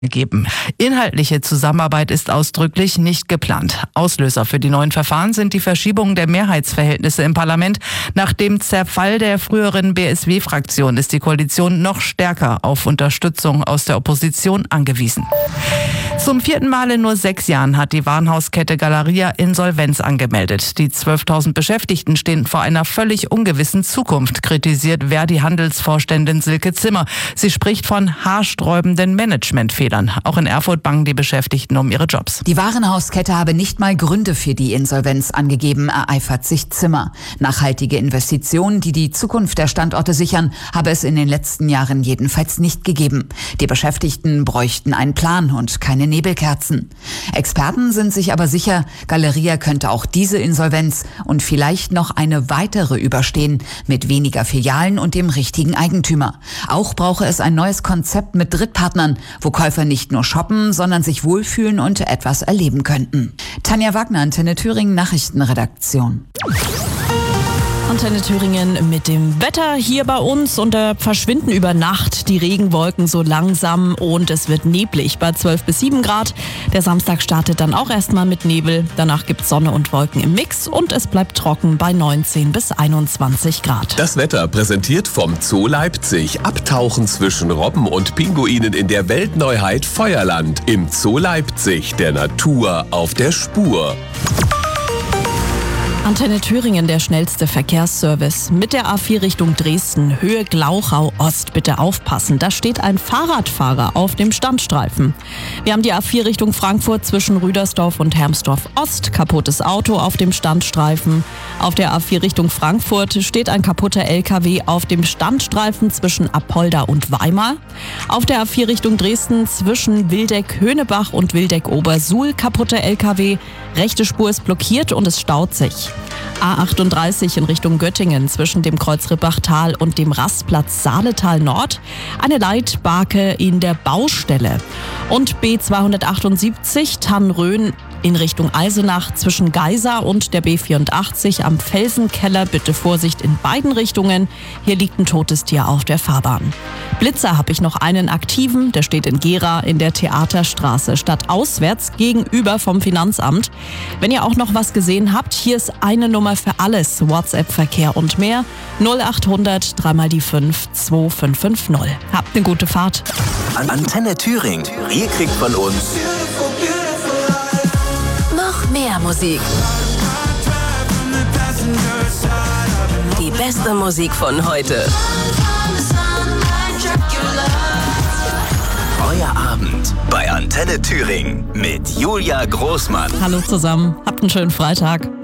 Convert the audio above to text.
gegeben. Inhaltliche Zusammenarbeit ist ausdrücklich nicht geplant. Auslöser für die neuen Verfahren sind die Verschiebungen der Mehrheitsverhältnisse im Parlament. Nach dem Zerfall der früheren BSW-Fraktion ist die Koalition noch stärker auf Unterstützung aus der Opposition angewiesen. Zum 4. Mal in nur 6 Jahren hat die Warenhauskette Galeria Insolvenz angemeldet. Die 12.000 Beschäftigten stehen vor einer völlig ungewissen Zukunft, kritisiert Verdi-Handelsvorständin Silke Zimmer. Sie spricht von haarsträubenden Managementfehlern. Auch in Erfurt bangen die Beschäftigten um ihre Jobs. Die Warenhauskette habe nicht mal Gründe für die Insolvenz angegeben, ereifert sich Zimmer. Nachhaltige Investitionen, die die Zukunft der Standorte sichern, habe es in den letzten Jahren jedenfalls nicht gegeben. Die Beschäftigten bräuchten einen Plan und keine Nebelkerzen. Experten sind sich aber sicher, Galeria könnte auch diese Insolvenz und vielleicht noch eine weitere überstehen, mit weniger Filialen und dem richtigen Eigentümer. Auch brauche es ein neues Konzept mit Drittpartnern, wo Käufer nicht nur shoppen, sondern sich wohlfühlen und etwas erleben könnten. Tanja Wagner, Antenne Thüringen Nachrichtenredaktion. Antenne Thüringen mit dem Wetter hier bei uns und verschwinden über Nacht die Regenwolken so langsam und es wird neblig bei 12 bis 7 Grad. Der Samstag startet dann auch erstmal mit Nebel, danach gibt es Sonne und Wolken im Mix und es bleibt trocken bei 19 bis 21 Grad. Das Wetter präsentiert vom Zoo Leipzig. Abtauchen zwischen Robben und Pinguinen in der Weltneuheit Feuerland. Im Zoo Leipzig, der Natur auf der Spur. Antenne Thüringen, der schnellste Verkehrsservice. Mit der A4 Richtung Dresden, Höhe Glauchau Ost. Bitte aufpassen, da steht ein Fahrradfahrer auf dem Standstreifen. Wir haben die A4 Richtung Frankfurt zwischen Rüdersdorf und Hermsdorf Ost. Kaputtes Auto auf dem Standstreifen. Auf der A4 Richtung Frankfurt steht ein kaputter LKW auf dem Standstreifen zwischen Apolda und Weimar. Auf der A4 Richtung Dresden zwischen Wildeck-Höhnebach und Wildeck-Obersuhl kaputter LKW. Rechte Spur ist blockiert und es staut sich. A38 in Richtung Göttingen zwischen dem Kreuz Rippachtal und dem Rastplatz Saaletal Nord. Eine Leitbarke in der Baustelle. Und B278 Tannröhn in Richtung Eisenach zwischen Geisa und der B84 am Felsenkeller. Bitte Vorsicht in beiden Richtungen. Hier liegt ein totes Tier auf der Fahrbahn. Blitzer habe ich noch einen aktiven. Der steht in Gera in der Theaterstraße stadtauswärts gegenüber vom Finanzamt. Wenn ihr auch noch was gesehen habt, hier ist eine Nummer für alles. WhatsApp-Verkehr und mehr. 0800 3 die 5 2550. Habt eine gute Fahrt. Antenne Thüringen. Ihr kriegt von uns mehr Musik. Die beste Musik von heute. Euer Abend bei Antenne Thüringen mit Julia Großmann. Hallo zusammen, habt einen schönen Freitag.